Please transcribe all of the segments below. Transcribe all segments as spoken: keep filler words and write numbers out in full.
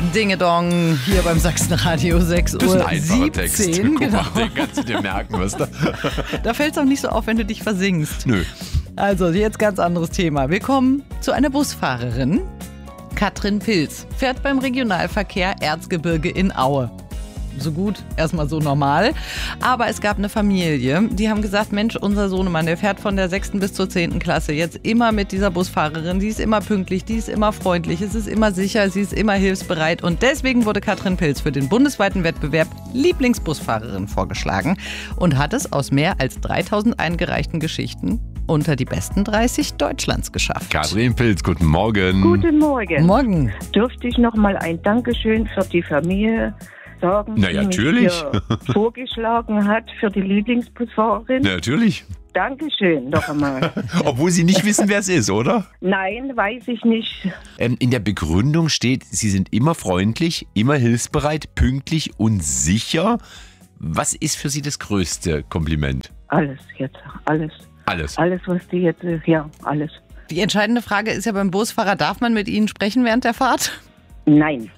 Dinge Dong, hier beim Sachsenradio sechs Uhr Das ist ein einfacher Text. siebzehn. Guck Genau. mal, den kannst du dir merken, was da. Da fällt es auch nicht so auf, wenn du dich versingst. Nö. Also, jetzt ganz anderes Thema. Wir kommen zu einer Busfahrerin. Katrin Pilz fährt beim Regionalverkehr Erzgebirge in Aue. So gut, erstmal so normal. Aber es gab eine Familie, die haben gesagt, Mensch, unser Sohnemann, der fährt von der sechsten bis zur zehnten Klasse jetzt immer mit dieser Busfahrerin. Die ist immer pünktlich, die ist immer freundlich, es ist immer sicher, sie ist immer hilfsbereit. Und deswegen wurde Katrin Pilz für den bundesweiten Wettbewerb Lieblingsbusfahrerin vorgeschlagen und hat es aus mehr als dreitausend eingereichten Geschichten unter die besten dreißig Deutschlands geschafft. Katrin Pilz, guten Morgen. Guten Morgen. Morgen. Dürfte ich noch mal ein Dankeschön für die Familie sagen, Na, die natürlich. mich hier vorgeschlagen hat für die Lieblingsbusfahrerin? Ja, natürlich. Dankeschön noch einmal. Obwohl Sie nicht wissen, wer es ist, oder? Nein, weiß ich nicht. Ähm, in der Begründung steht, Sie sind immer freundlich, immer hilfsbereit, pünktlich und sicher. Was ist für Sie das größte Kompliment? Alles jetzt, alles. Alles. Alles, was die jetzt, ja, alles. Die entscheidende Frage ist ja beim Busfahrer, darf man mit Ihnen sprechen während der Fahrt? Nein.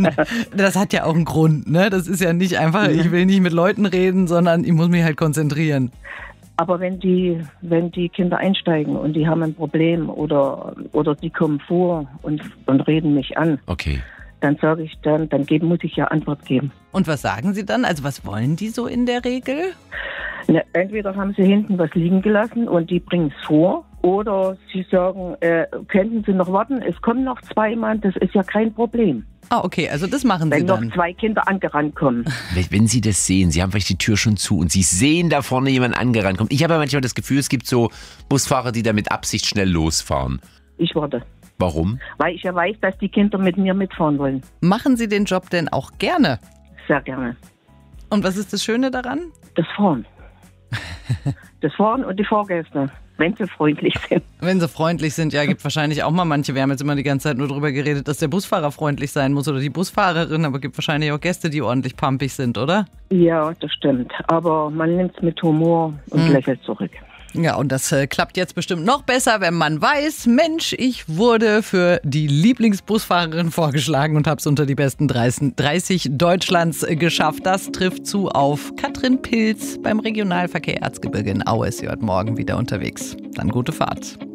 Das hat ja auch einen Grund, ne? Das ist ja nicht einfach, ich will nicht mit Leuten reden, sondern ich muss mich halt konzentrieren. Aber wenn die, wenn die Kinder einsteigen und die haben ein Problem oder, oder die kommen vor und, und reden mich an, Okay. dann sage ich dann, dann geben, muss ich ja Antwort geben. Und was sagen Sie dann? Also was wollen die so in der Regel? Ne, entweder haben sie hinten was liegen gelassen und die bringen es vor, oder sie sagen, äh, könnten Sie noch warten, es kommen noch zwei Mann, das ist ja kein Problem. Ah, okay, also das machen Sie Wenn noch dann. zwei Kinder angerannt kommen. Wenn Sie das sehen, Sie haben vielleicht die Tür schon zu und Sie sehen da vorne jemand angerannt kommt. Ich habe ja manchmal das Gefühl, es gibt so Busfahrer, die da mit Absicht schnell losfahren. Ich warte, Warum? weil ich ja weiß, dass die Kinder mit mir mitfahren wollen. Machen Sie den Job denn auch gerne? Sehr gerne. Und was ist das Schöne daran? Das Fahren. Das Fahren und die Fahrgäste, wenn sie freundlich sind. Wenn sie freundlich sind, ja, gibt wahrscheinlich auch mal manche, wir haben jetzt immer die ganze Zeit nur darüber geredet, dass der Busfahrer freundlich sein muss oder die Busfahrerin, aber gibt wahrscheinlich auch Gäste, die ordentlich pampig sind, oder? Ja, das stimmt. Aber man nimmt es mit Humor und Mhm. lächelt zurück. Ja, und das äh, klappt jetzt bestimmt noch besser, wenn man weiß, Mensch, ich wurde für die Lieblingsbusfahrerin vorgeschlagen und habe es unter die besten dreißig Deutschlands äh, geschafft. Das trifft zu auf Katrin Pilz beim Regionalverkehr Erzgebirge in Aue. Ist sie heute Morgen wieder unterwegs. Dann gute Fahrt.